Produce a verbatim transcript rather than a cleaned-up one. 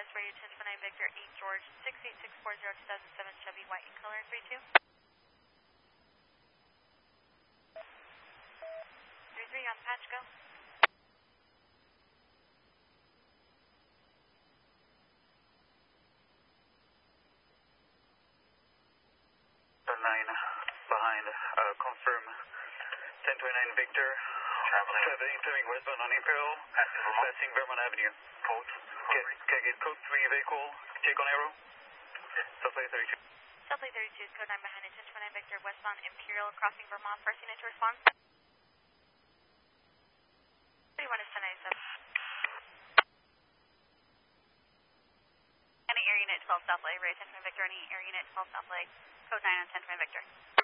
West Radio ten twenty-nine Victor eight George six eight six four zero two thousand seven Chevy white in color three two. three three on patch, go. nine behind, uh, confirm ten twenty-nine Victor, traveling, traveling, traveling westbound on Imperial, passing Vermont Avenue. Code, can, can I get code three vehicle, check on arrow? Southway thirty-two. Southway thirty-two is code nine behind ten twenty-nine Victor westbound Imperial crossing Vermont, first unit to respond. thirty-one is ten ninety-seven. Any air unit twelve Southway, Radio ten twenty Victor, any air unit twelve Southway, code nine on ten twenty Victor.